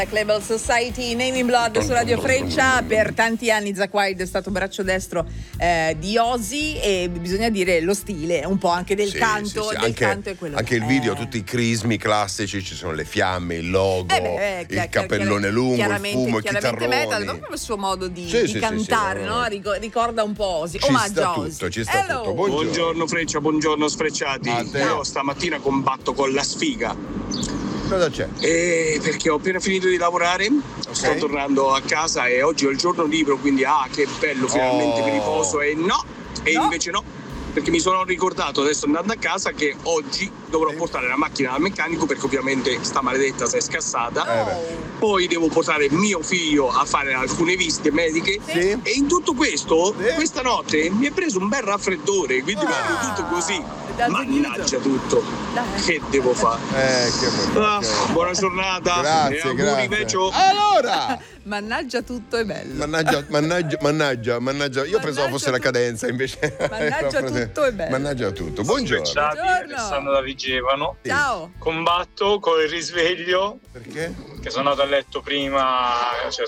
Black Label Society, Name in Blood su Radio Freccia. Per tanti anni Zakk Wylde è stato braccio destro di Ozzy, e bisogna dire lo stile un po' anche del canto, del anche, canto è quello. Anche il video, tutti i crismi classici, ci sono le fiamme, il logo, il cappellone lungo, il fumo, il chitarrone. Metal, proprio il suo modo di cantare, no? Ricorda un po' Ozzy. Omaggia Ozzy. Ci sta tutto. Buongiorno Freccia, buongiorno Sfrecciati. Io stamattina combatto con la sfiga. Cosa c'è? Perché ho appena finito di lavorare, sto tornando a casa e oggi ho il giorno libero, quindi che bello, finalmente mi riposo. E invece no, perché mi sono ricordato adesso andando a casa che oggi dovrò portare la macchina dal meccanico, perché ovviamente sta maledetta si è scassata. Poi devo portare mio figlio a fare alcune visite mediche e in tutto questo questa notte mi è preso un bel raffreddore, quindi mi è tutto così. Mannaggia tutto, che devo fare? Buona giornata. Grazie. Allora, mannaggia tutto è bello. Mannaggia. Io pensavo fosse la cadenza, invece. Mannaggia tutto è bello. Mannaggia tutto. Buongiorno. Alessandro da Vigevano. Ciao. Combatto con il risveglio. Perché? Che sono andato a letto prima, cioè